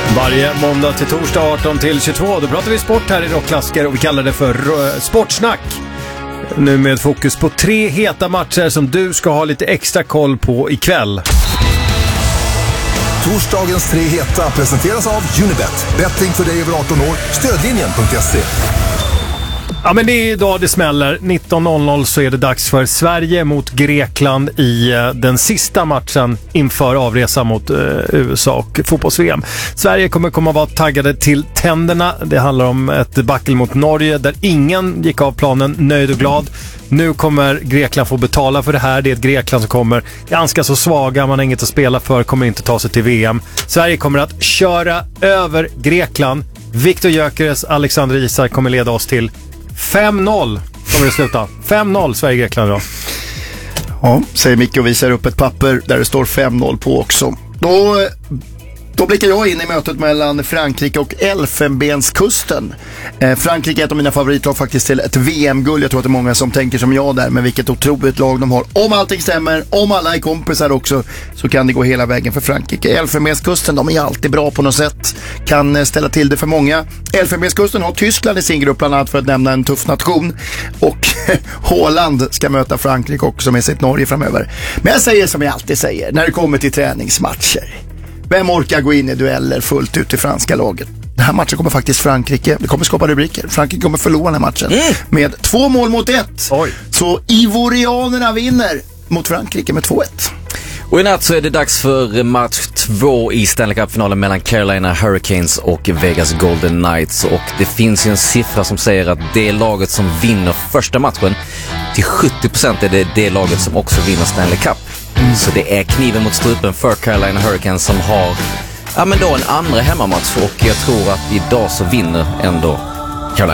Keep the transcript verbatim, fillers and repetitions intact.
Varje måndag till torsdag arton till tjugotvå, då pratar vi sport här i Rockklassiker och vi kallar det för uh, Sportsnack. Nu med fokus på tre heta matcher som du ska ha lite extra koll på ikväll. Torsdagens tre heta presenteras av Unibet. Betting för dig över arton år. Stödlinjen punkt se. Ja, men det är idag det smäller. nitton noll noll så är det dags för Sverige mot Grekland i uh, den sista matchen inför avresa mot uh, U S A och fotbolls-V M. Sverige kommer komma att vara taggade till tänderna. Det handlar om ett backel mot Norge där ingen gick av planen nöjd och glad. Nu kommer Grekland få betala för det här. Det är ett Grekland som kommer ganska så svaga. Man har inget att spela för, kommer inte ta sig till V M. Sverige kommer att köra över Grekland. Viktor Gyökeres, Alexander Isak kommer leda oss till fem noll. Kommer det sluta. fem noll Sverige-Grekland då. Ja, säger Micke och visar upp ett papper där det står fem noll på också. Då, då blickar jag in i mötet mellan Frankrike och Elfenbenskusten. Eh, Frankrike är ett av mina favoritlag faktiskt till ett V M-guld. Jag tror att det är många som tänker som jag där, men vilket otroligt lag de har. Om allting stämmer, om alla är kompisar också, så kan det gå hela vägen för Frankrike. Elfenbenskusten, de är alltid bra på något sätt. Kan ställa till det för många. Elfenbenskusten har Tyskland i sin grupp bland annat, för att nämna en tuff nation. Och Holland ska möta Frankrike också med sitt Norge framöver. Men jag säger som jag alltid säger, när det kommer till träningsmatcher. Vem orkar gå in i dueller fullt ut i franska laget? Den här matchen kommer faktiskt Frankrike, det kommer skapa rubriker. Frankrike kommer förlora den här matchen mm. med två mål mot ett. Oj. Så Ivorianerna vinner mot Frankrike med två ett. Och i natt så är det dags för match två i Stanley Cup-finalen mellan Carolina Hurricanes och Vegas Golden Knights. Och det finns ju en siffra som säger att det laget som vinner första matchen, till sjuttio procent är det det laget som också vinner Stanley Cup. Mm. Så det är kniven mot strupen för Carolina Hurricanes som har ja, men då en andra hemmamatch. Och jag tror att idag så vinner ändå